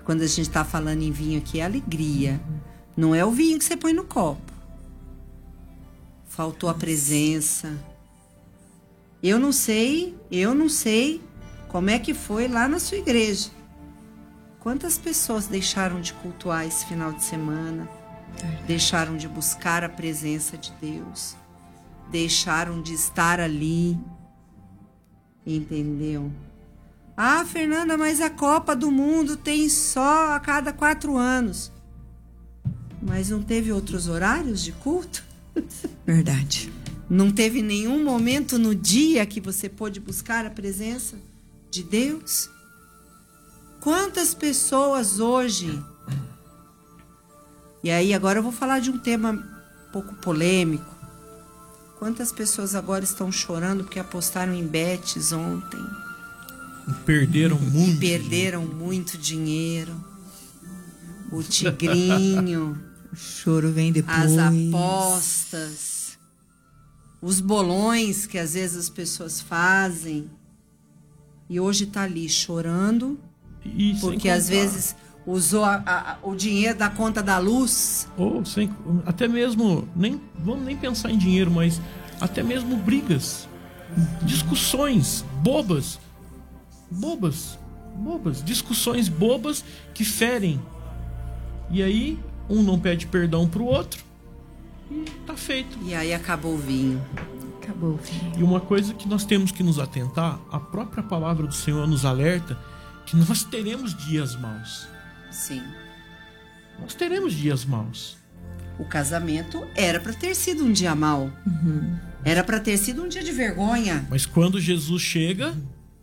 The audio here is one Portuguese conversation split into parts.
Quando a gente está falando em vinho aqui, é alegria. Não é o vinho que você põe no copo. Faltou a presença. Eu não sei como é que foi lá na sua igreja. Quantas pessoas deixaram de cultuar esse final de semana? Deixaram de buscar a presença de Deus. Deixaram de estar ali. Entendeu? Ah, Fernanda, mas a Copa do Mundo tem só a cada 4 anos. Mas não teve outros horários de culto? Verdade. Não teve nenhum momento no dia que você pôde buscar a presença de Deus? Quantas pessoas hoje... E aí agora eu vou falar de um tema um pouco polêmico. Quantas pessoas agora estão chorando porque apostaram em bets ontem? Perderam muito. Perderam muito dinheiro. O tigrinho. O choro vem depois. As apostas. Os bolões que às vezes as pessoas fazem. E hoje tá ali chorando. E porque às vezes usou o dinheiro da conta da luz. Ou até mesmo, vamos nem pensar em dinheiro, mas até mesmo brigas, discussões bobas, discussões bobas que ferem. E aí um não pede perdão pro outro e tá feito. E aí acabou o vinho. Acabou o vinho. E uma coisa que nós temos que nos atentar, a própria palavra do Senhor nos alerta que nós teremos dias maus. Sim. Nós teremos dias maus. O casamento era para ter sido um dia mau. Era para ter sido um dia de vergonha. Mas quando Jesus chega,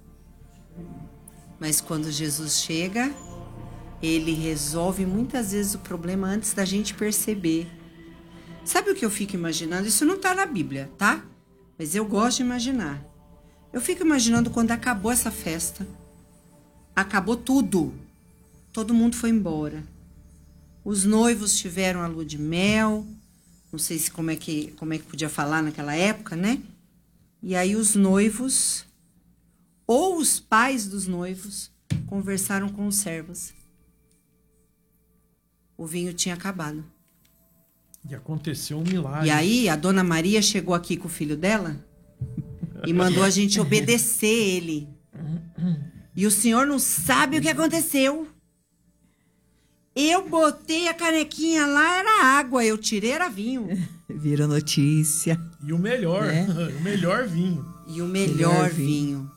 ele resolve muitas vezes o problema antes da gente perceber. Sabe o que eu fico imaginando? Isso não tá na Bíblia, tá? Mas eu gosto de imaginar. Eu fico imaginando quando acabou essa festa. Acabou tudo. Todo mundo foi embora. Os noivos tiveram a lua de mel. Não sei se como é que podia falar naquela época, né? E aí os noivos, ou os pais dos noivos, conversaram com os servos. O vinho tinha acabado. e aconteceu um milagre. E aí a dona Maria chegou aqui com o filho dela e mandou a gente obedecer ele. E o senhor não sabe o que aconteceu. Eu botei a canequinha lá, era água. Eu tirei, era vinho. Vira notícia. E o melhor, né? O melhor vinho. E o melhor vinho.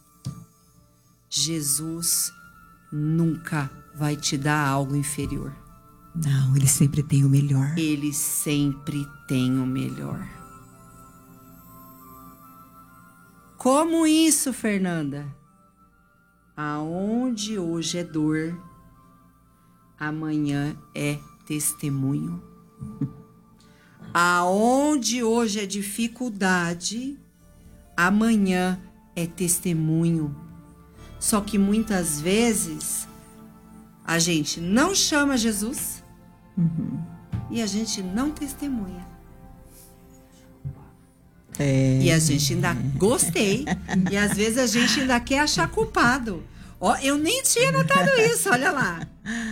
Jesus nunca vai te dar algo inferior. Não, ele sempre tem o melhor. Ele sempre tem o melhor. Como isso, Fernanda? Aonde hoje é dor, amanhã é testemunho. Aonde hoje é dificuldade, amanhã é testemunho. Só que muitas vezes a gente não chama Jesus e a gente não testemunha. E a gente ainda gostei. E às vezes a gente ainda quer achar culpado. Ó, eu nem tinha notado isso, olha lá.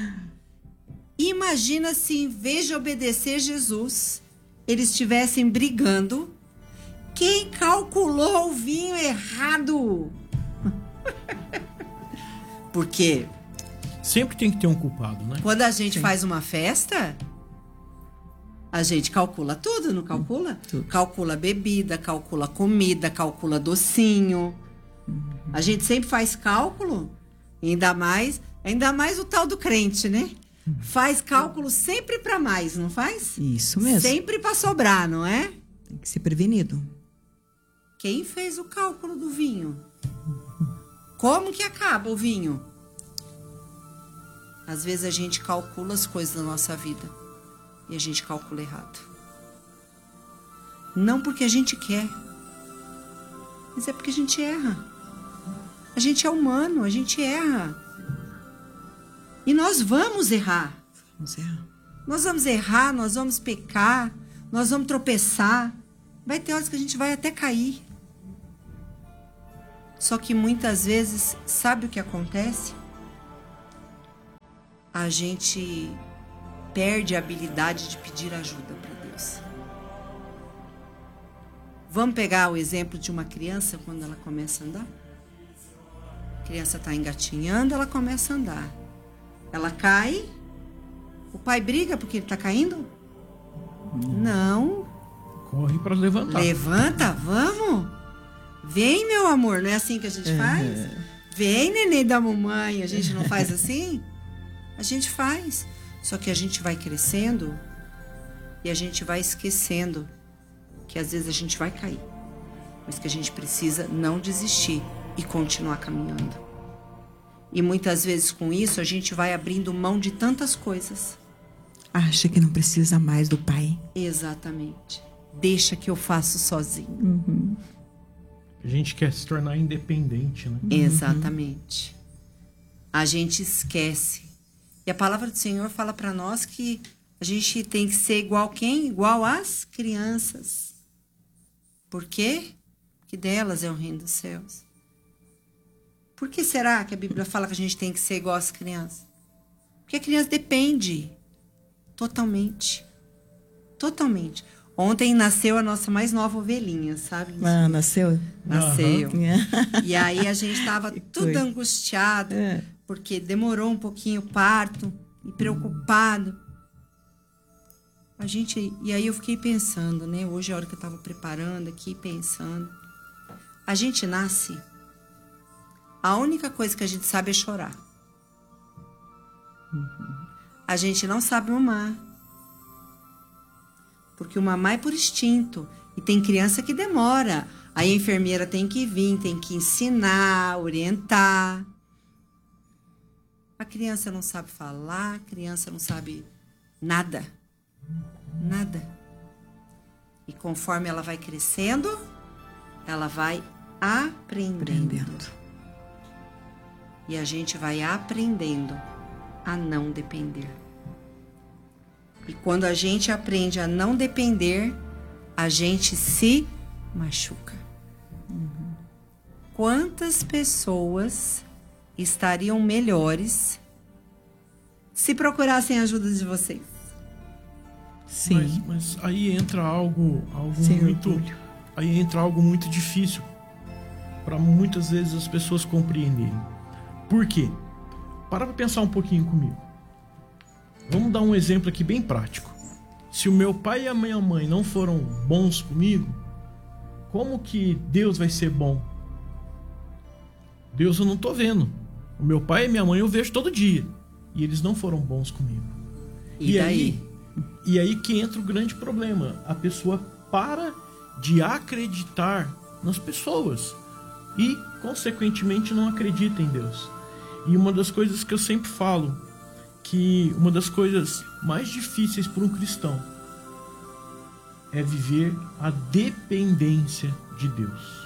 Imagina se em vez de obedecer Jesus, eles estivessem brigando. Quem calculou o vinho errado? Porque sempre tem que ter um culpado, né? Quando a gente faz uma festa, a gente calcula tudo, não calcula? Tudo. Calcula bebida, calcula comida, calcula docinho. A gente sempre faz cálculo, ainda mais o tal do crente, né? Faz cálculo sempre para mais, não faz? Isso mesmo. Sempre para sobrar, não é? Tem que ser prevenido. Quem fez o cálculo do vinho? Como que acaba o vinho? Às vezes a gente calcula as coisas da nossa vida e a gente calcula errado. Não porque a gente quer, mas é porque a gente erra. A gente é humano, a gente erra. E nós vamos errar. Vamos errar. Nós vamos errar, nós vamos pecar, nós vamos tropeçar. Vai ter horas que a gente vai até cair. Só que muitas vezes, sabe o que acontece? a gente perde a habilidade de pedir ajuda para Deus. Vamos pegar o exemplo de uma criança quando ela começa a andar? A criança está engatinhando, ela começa a andar. Ela cai, o pai briga porque ele está caindo? Não. Corre para levantar. Levanta, vamos. Vem, meu amor, não é assim que a gente faz? Vem, neném da mamãe, a gente não faz assim? A gente faz. Só que a gente vai crescendo e a gente vai esquecendo que às vezes a gente vai cair, mas que a gente precisa não desistir e continuar caminhando. E muitas vezes com isso a gente vai abrindo mão de tantas coisas. Acha que não precisa mais do pai. Exatamente. Deixa que eu faço sozinho. A gente quer se tornar independente, né? Exatamente. A gente esquece. E a palavra do Senhor fala para nós que a gente tem que ser igual quem? Igual às crianças. Por quê? Porque delas é o reino dos céus. Por que será que a Bíblia fala que a gente tem que ser igual às crianças? Porque a criança depende. Totalmente. Totalmente. Ontem nasceu a nossa mais nova ovelhinha, sabe? Ah, nasceu? Nasceu. E aí a gente estava tudo coisa. angustiado, porque demorou um pouquinho o parto e preocupado. E aí eu fiquei pensando, né? Hoje é a hora que eu estava preparando aqui, pensando. A gente nasce, a única coisa que a gente sabe é chorar. A gente não sabe mamar. Porque o mamar é por instinto. E tem criança que demora. Aí a enfermeira tem que vir, tem que ensinar, orientar. A criança não sabe falar, a criança não sabe nada. Nada. E conforme ela vai crescendo, ela vai aprendendo. E a gente vai aprendendo a não depender. E quando a gente aprende a não depender, a gente se machuca. Quantas pessoas estariam melhores se procurassem a ajuda de vocês? Sim. Mas aí entra algo Sem muito, orgulho. aí entra algo muito difícil para muitas vezes as pessoas compreenderem. Por quê? Para pensar um pouquinho comigo. Vamos dar um exemplo aqui bem prático. Se o meu pai e a minha mãe não foram bons comigo, como que Deus vai ser bom? Deus eu não tô vendo. O meu pai e minha mãe eu vejo todo dia. E eles não foram bons comigo. E daí? E aí que entra o grande problema. A pessoa para de acreditar nas pessoas. E, consequentemente, não acredita em Deus. E uma das coisas que eu sempre falo, que uma das coisas mais difíceis para um cristão é viver a dependência de Deus.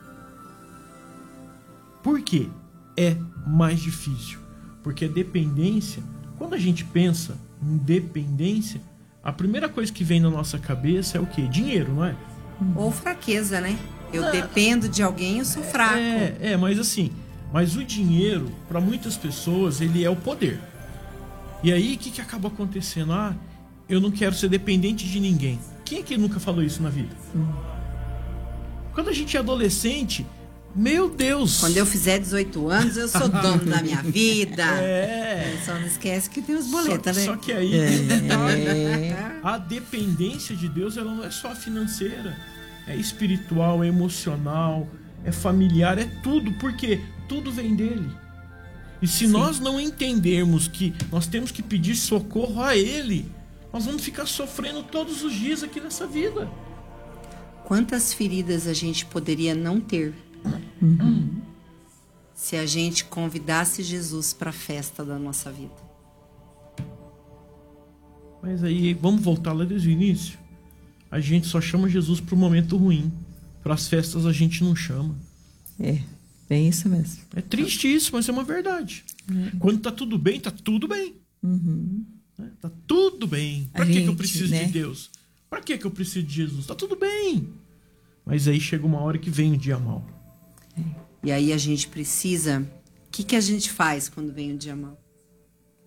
Por quê? É mais difícil. Porque a dependência, quando a gente pensa em dependência, a primeira coisa que vem na nossa cabeça é o quê? Dinheiro, não é? Ou fraqueza, né? Eu dependo de alguém, eu sou fraco. Mas assim, mas o dinheiro, para muitas pessoas, ele é o poder. E aí, o que acaba acontecendo? Eu não quero ser dependente de ninguém. Quem é que nunca falou isso na vida? Quando a gente é adolescente, meu Deus! Quando eu fizer 18 anos, eu sou dono da minha vida. Só não esquece que tem os boletos, né? Só que aí, a dependência de Deus, ela não é só financeira. É espiritual, é emocional, é familiar, é tudo. Porque tudo vem dele. E se nós não entendermos que nós temos que pedir socorro a Ele, nós vamos ficar sofrendo todos os dias aqui nessa vida. Quantas feridas a gente poderia não ter se a gente convidasse Jesus para a festa da nossa vida? Mas aí, vamos voltar lá desde o início. A gente só chama Jesus para o momento ruim. Para as festas a gente não chama. Bem isso mesmo. É triste isso, mas é uma verdade. Quando tá tudo bem, tá tudo bem. Tá tudo bem. Pra que eu preciso de Deus? Pra que eu preciso de Jesus? Tá tudo bem. Mas aí chega uma hora que vem o dia mau. E aí a gente precisa... O que a gente faz quando vem o dia mau?